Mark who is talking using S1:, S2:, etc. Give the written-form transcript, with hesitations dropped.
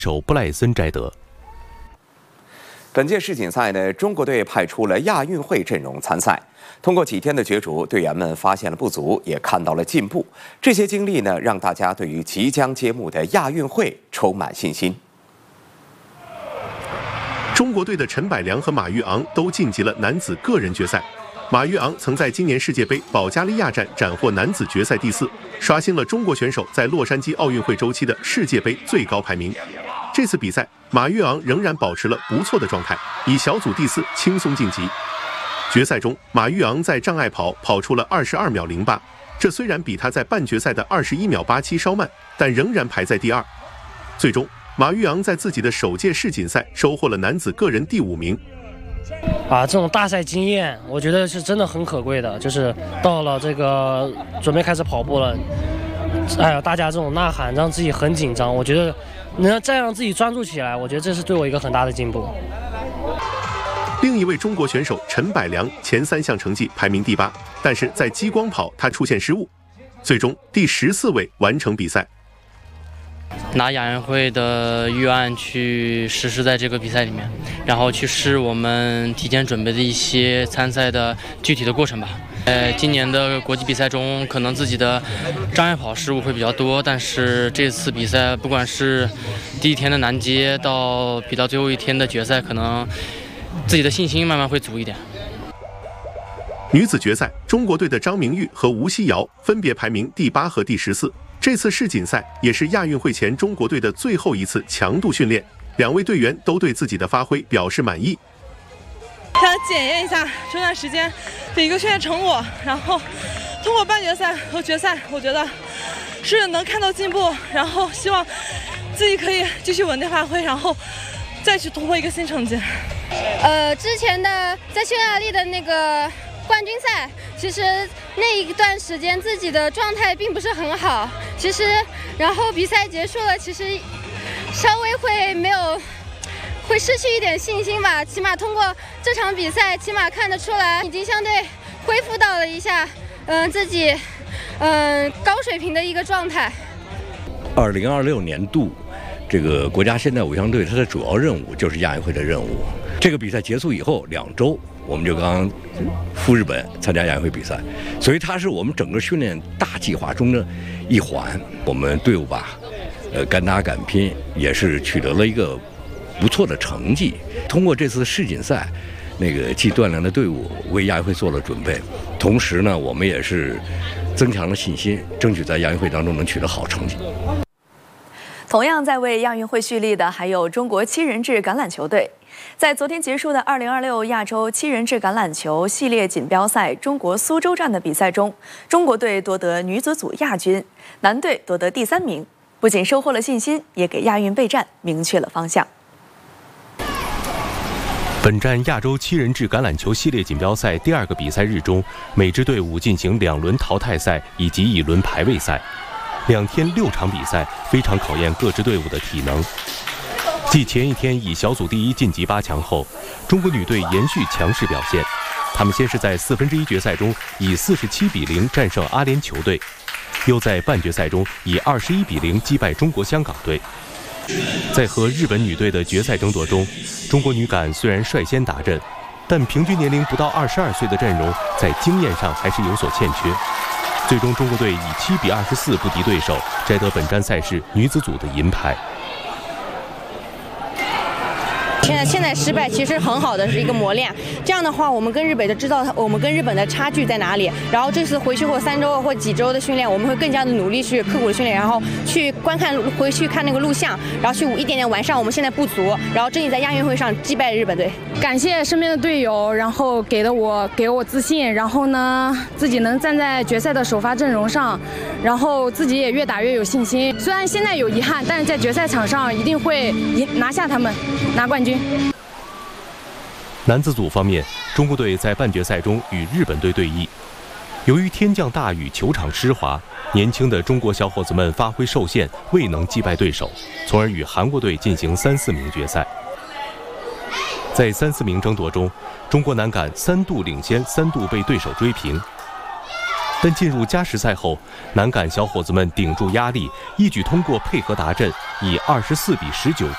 S1: 手布赖森摘得。
S2: 本届世锦赛呢，中国队派出了亚运会阵容参赛。通过几天的角逐，队员们发现了不足，也看到了进步。这些经历呢，让大家对于即将揭幕的亚运会充满信心。
S3: 中国队的陈百良和马玉昂都晋级了男子个人决赛。马玉昂曾在今年世界杯保加利亚站斩获男子决赛第4，刷新了中国选手在洛杉矶奥运会周期的世界杯最高排名。这次比赛，马玉昂仍然保持了不错的状态，以小组第4轻松晋级。决赛中，马玉昂在障碍跑出了22秒08，这虽然比他在半决赛的21秒87稍慢，但仍然排在第2。最终，马玉昂在自己的首届世锦赛收获了男子个人第5名。
S4: 这种大赛经验，我觉得是真的很可贵的。就是到了这个准备开始跑步了，大家这种呐喊让自己很紧张。我觉得能再让自己专注起来，我觉得这是对我一个很大的进步。
S3: 另一位中国选手陈百良前3项成绩排名第8，但是在激光跑他出现失误，最终第14位完成比赛。
S5: 拿亚运会的预案去实施在这个比赛里面，然后去试我们提前准备的一些参赛的具体的过程吧。今年的国际比赛中，可能自己的障碍跑失误会比较多，但是这次比赛不管是第1天的男接到比到最后1天的决赛，可能自己的信心慢慢会足一点。
S3: 女子决赛，中国队的张明玉和吴曦瑶分别排名第8和第14。这次世锦赛也是亚运会前中国队的最后一次强度训练，2位队员都对自己的发挥表示满意。
S6: 想检验一下这段时间的一个训练成果，然后通过半决赛和决赛，我觉得是能看到进步，然后希望自己可以继续稳定发挥，然后再去突破一个新成绩。
S7: 之前的在匈牙利的那个冠军赛，其实那一段时间自己的状态并不是很好，然后比赛结束了，其实稍微会失去一点信心吧。起码通过这场比赛，起码看得出来已经相对恢复到了一下自己高水平的一个状态。
S8: 2026年度这个国家现代五项队它的主要任务就是亚运会的任务。这个比赛结束以后2周，我们就刚赴日本参加亚运会比赛，所以它是我们整个训练大计划中的一环。我们队伍吧，敢打敢拼，也是取得了一个不错的成绩。通过这次世锦赛，既锻炼了队伍，为亚运会做了准备，同时呢，我们也是增强了信心，争取在亚运会当中能取得好成绩。
S9: 同样在为亚运会蓄力的还有中国7人制橄榄球队。在昨天结束的2026亚洲7人制橄榄球系列锦标赛中国苏州站的比赛中，中国队夺得女子组亚军，男队夺得第3名，不仅收获了信心，也给亚运备战明确了方向。
S1: 本站亚洲7人制橄榄球系列锦标赛第2个比赛日中，每支队伍进行2轮淘汰赛以及1轮排位赛，2天6场比赛，非常考验各支队伍的体能。继前一天以小组第1晋级8强后，中国女队延续强势表现。他们先是在1/4决赛中以47-0战胜阿联酋队，又在半决赛中以21-0击败中国香港队。在和日本女队的决赛争夺中，中国女橄虽然率先打阵，但平均年龄不到22岁的阵容在经验上还是有所欠缺。最终，中国队以7-24不敌对手，摘得本站赛事女子组的银牌。
S10: 现在失败其实很好的是一个磨练，这样的话我们跟日本就知道我们跟日本的差距在哪里，然后这次回去或3周或几周的训练，我们会更加的努力去刻苦的训练，然后去回去看那个录像，然后去一点点完善我们现在不足，然后争取在亚运会上击败日本队。
S11: 感谢身边的队友，然后给我自信，然后呢自己能站在决赛的首发阵容上，然后自己也越打越有信心。虽然现在有遗憾，但是在决赛场上一定会拿下他们，拿冠军。
S1: 男子组方面，中国队在半决赛中与日本队对弈。由于天降大雨，球场湿滑，年轻的中国小伙子们发挥受限，未能击败对手，从而与韩国队进行3、4名决赛。在3、4名争夺中，中国男橄3度领先，3度被对手追平。但进入加时赛后，男橄小伙子们顶住压力，一举通过配合达阵，以24-19